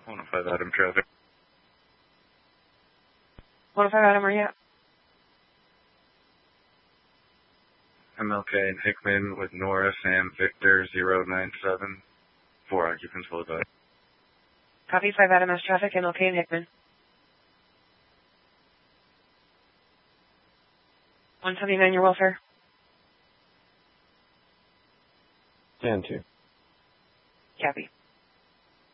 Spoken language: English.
105 Adam traffic. 105 Adam, where you at? MLK and Hickman with Nora Sam Victor 097. 4 occupants will advise. Copy 5 Adam S traffic, MLK and Hickman. 179 your welfare. Stand 2. Copy.